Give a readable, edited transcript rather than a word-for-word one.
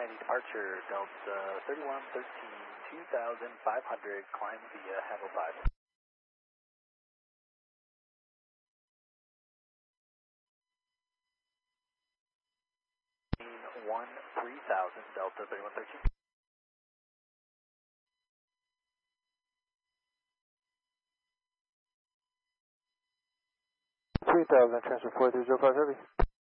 490 departure, Delta 3113, 2,500, climb via Handle 5. 3000, Delta 3113. 3000, transfer 430 service.